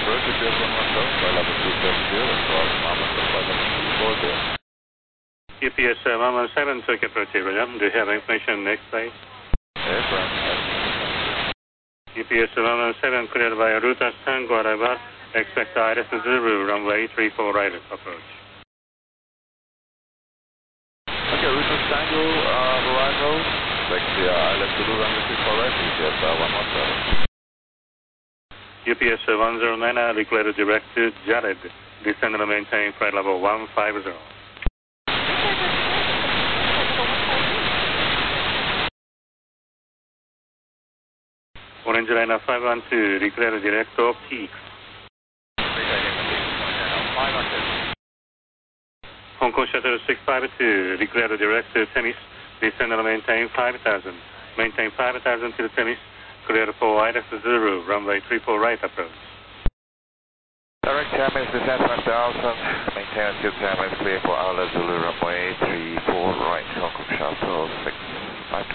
approach is 017, flight level 270, that's Roger Mama, flight level 240. UPS 117, Tokyo approach Ibrahim, do you have information next flight? Yes, UPS 117, cleared by Ruta Tango arrival, expect Iris Zulu, runway 34 right approach. Okay, Ruta Tango arrival, expect the Iris Zulu, runway 34 right, UPS 117. UPS 109, declared direct to Jared, descend and maintain flight level 150. Orange Liner 512, declare direct to Peaks. Hong Kong Shuttle 652, declare direct to Tennis, descend and maintain 5000. Maintain 5000 to Tennis, clear for Iris Zulu, runway 34 right approach. Direct Tennis, descend 5000, maintain until 10 minutes, clear for Iris Zulu, runway 34.